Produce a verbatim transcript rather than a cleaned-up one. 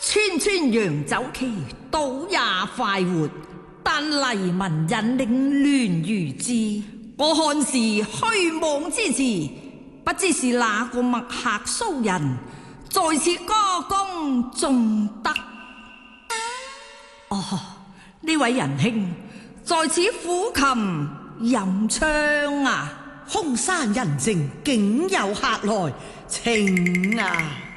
川川洋酒旗，倒也快活。但黎民引領亂如織，我看是虛妄之詞。不知是哪個墨客騷人，在此歌功頌德。哦，呢位仁兄在此撫琴吟唱啊！ 空山人靜，竟有客來，請啊！